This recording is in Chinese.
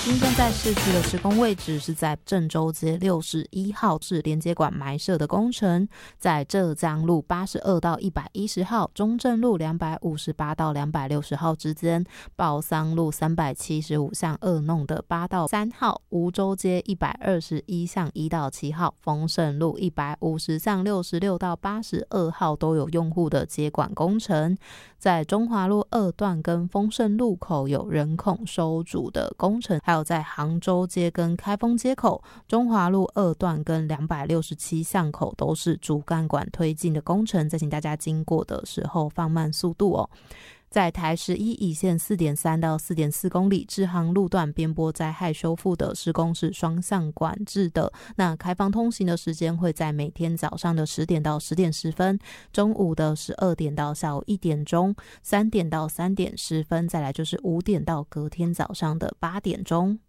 今天在市区的施工位置是在郑州街61号是连接管埋设的工程，在浙江路82到110号、中正路258到260号之间，报桑路375巷2弄的8到3号、梧州街121巷1到7号、丰盛路150巷66到82号都有用户的接管工程。在中华路2段跟丰盛路口有人孔收阻的工程，还有在杭州街跟开封街口、中华路2段跟267巷口都是主干管推进的工程，再请大家经过的时候放慢速度哦。在台11乙线 4.3 到 4.4 公里支航路段边坡灾害修复的施工是双向管制的，那开放通行的时间会在每天早上的10点到10点10分，中午的12点到下午1点钟，3点到3点10分，再来就是5点到隔天早上的8点钟。